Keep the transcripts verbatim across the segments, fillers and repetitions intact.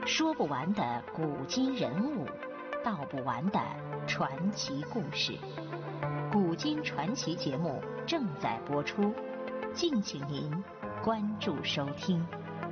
说不完的古今人物，道不完的传奇故事。古今传奇节目正在播出，敬请您关注收听。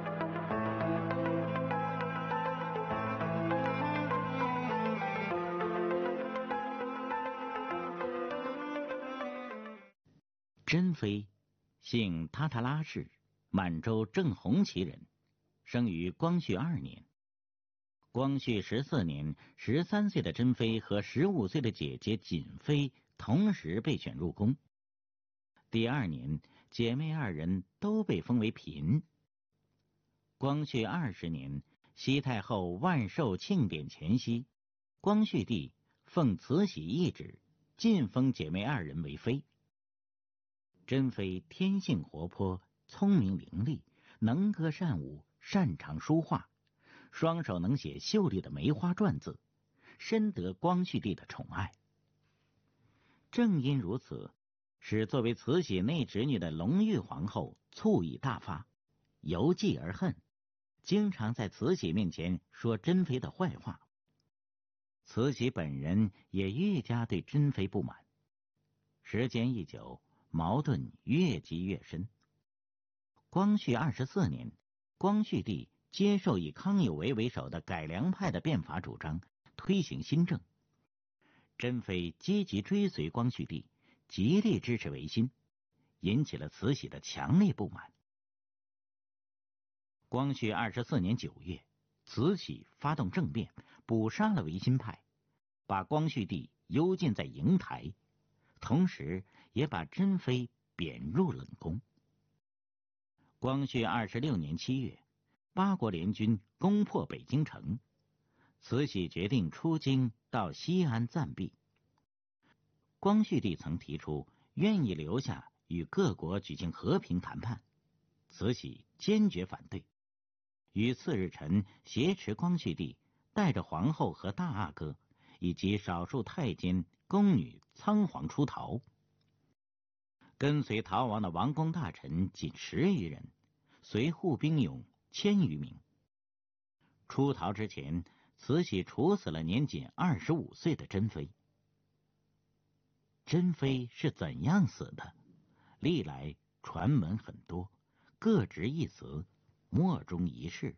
珍妃，姓塔塔拉氏，满洲正红旗人，生于光绪二年。光绪十四年，十三岁的珍妃和十五岁的姐姐瑾妃同时被选入宫。第二年，姐妹二人都被封为嫔。光绪二十年，西太后万寿庆典前夕，光绪帝奉慈禧懿旨，晋封姐妹二人为妃。珍妃天性活泼，聪明伶俐，能歌善舞，擅长书画，双手能写秀丽的梅花篆字，深得光绪帝的宠爱。正因如此，使作为慈禧内侄女的隆裕皇后醋意大发，由忌而恨，经常在慈禧面前说珍妃的坏话。慈禧本人也愈加对珍妃不满，时间一久，矛盾越积越深。光绪二十四年，光绪帝接受以康有为为首的改良派的变法主张，推行新政。珍妃积极追随光绪帝，极力支持维新，引起了慈禧的强烈不满。光绪二十四年九月，慈禧发动政变，捕杀了维新派，把光绪帝幽禁在瀛台，同时也把珍妃贬入冷宫。光绪二十六年七月，八国联军攻破北京城，慈禧决定出京到西安暂避。光绪帝曾提出愿意留下与各国举行和平谈判，慈禧坚决反对。于次日晨挟持光绪帝，带着皇后和大阿哥以及少数太监宫女仓皇出逃。跟随逃亡的王公大臣仅十余人，随护兵勇千余名。出逃之前，慈禧处死了年仅二十五岁的珍妃。珍妃是怎样死的？历来传闻很多，各执一词，莫衷一是。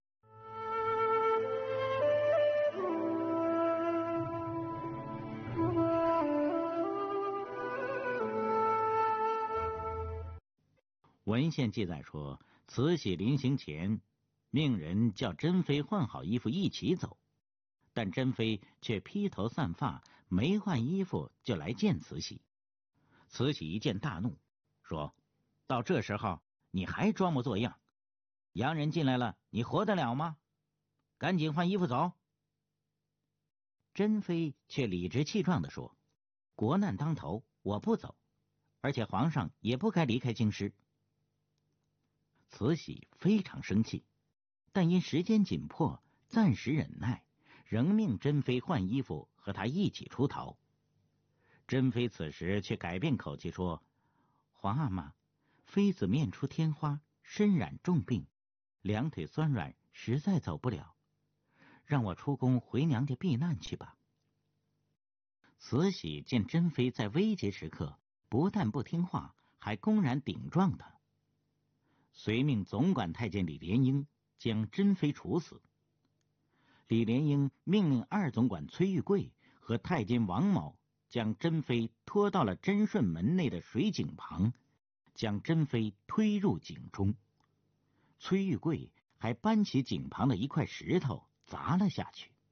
文献记载说，慈禧临行前命人叫珍妃换好衣服一起走，但珍妃却披头散发，没换衣服就来见慈禧。慈禧一见大怒，说：到这时候你还装模作样，洋人进来了，你活得了吗？赶紧换衣服走。珍妃却理直气壮地说：国难当头，我不走，而且皇上也不该离开京师。慈禧非常生气，但因时间紧迫，暂时忍耐，仍命珍妃换衣服和她一起出逃。珍妃此时却改变口气说：皇阿玛，妃子面出天花，身染重病，两腿酸软，实在走不了，让我出宫回娘家避难去吧。慈禧见珍妃在危急时刻不但不听话，还公然顶撞她，遂命总管太监李莲英将珍妃处死。李莲英命令二总管崔玉贵和太监王某将珍妃拖到了贞顺门内的水井旁，将珍妃推入井中。崔玉贵还搬起井旁的一块石头砸了下去。